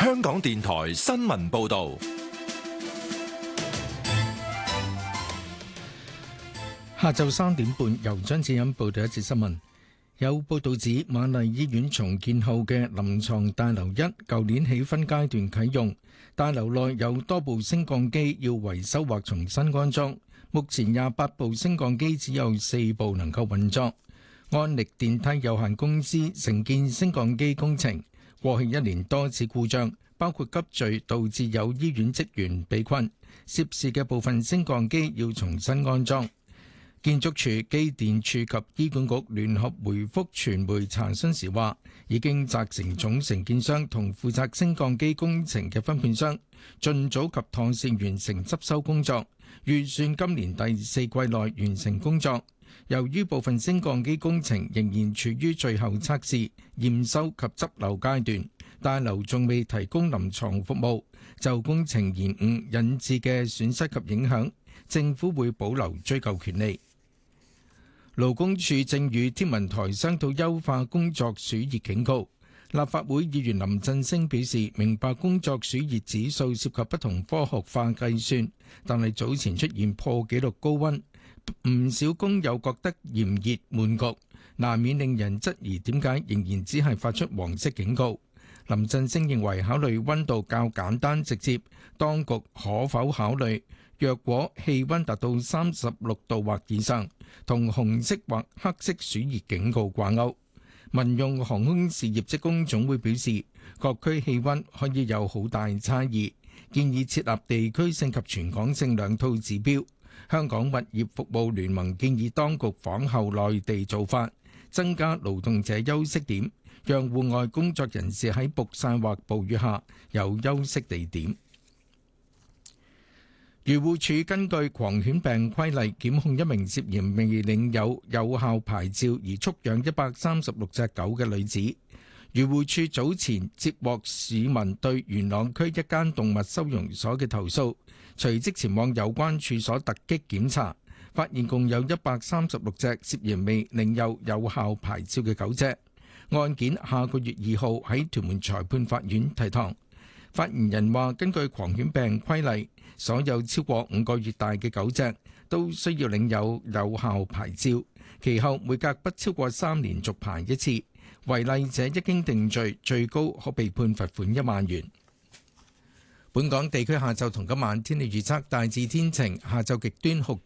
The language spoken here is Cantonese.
香港電台新聞報道。 下晝3點半，由張志欣報道一節新聞。有報道指，瑪麗醫院重建後嘅臨床大樓1，舊年起分階段啟用。大樓內有多部升降機要維修或重新安裝。目前28部升降機只有4部能夠運作。安力電梯有限公司承建升降機工程，過去1年多次故障，包括急墜導致有醫院職員被困，涉事嘅部分升降機要重新安裝。建築署、機電署及醫管局聯合回覆傳媒查詢時話，已經責成總承建商同負責升降機工程嘅分判商，盡早及妥善完成執修工作，預算今年第4季內完成工作。由於部分升降機工程仍然處於最後測試、驗收及執漏階段，大樓仲未提供臨床服務，就工程延誤引致嘅損失及影響，政府會保留追究權利。勞工處正與天文台商討優化工作暑熱警告。立法會議員林振昇表示，明白工作暑熱指數涉及不同科學化計算，但係早前出現破紀錄高溫，唔少工友覺得炎熱悶局，難免令人質疑點解仍然只係發出黃色警告。林振昇認為考慮溫度較簡單直接，當局可否考慮若果氣溫達到36度或以上，同紅色或黑色暑熱警告掛鈎。民用航空事業職工總會表示，各區氣溫可以有好大差異，建議設立地區性及全港性2套指標。香港物業服務聯盟建議當局仿效內地做法，增加勞動者休息點，讓戶外工作人士喺曝曬或暴雨下有休息地點。漁護署根據狂犬病規例檢控一名涉嫌未領有效牌照而畜養136隻狗嘅女子。漁護署早前接獲市民對元朗區一間動物收容所嘅投訴，隨即前往有關處所突擊檢查，發現共有136隻涉嫌未領有效牌照嘅狗隻。案件下個月2號喺屯門裁判法院提堂。發言人話，根據狂犬病規例，所有超過5個月大嘅狗隻都需要領有效牌照，其後每隔不超過3年續牌一次。違例者一經定罪，最高可被判罰款1萬元。本港地區下晝同今晚天氣預測大致天晴，下晝極端酷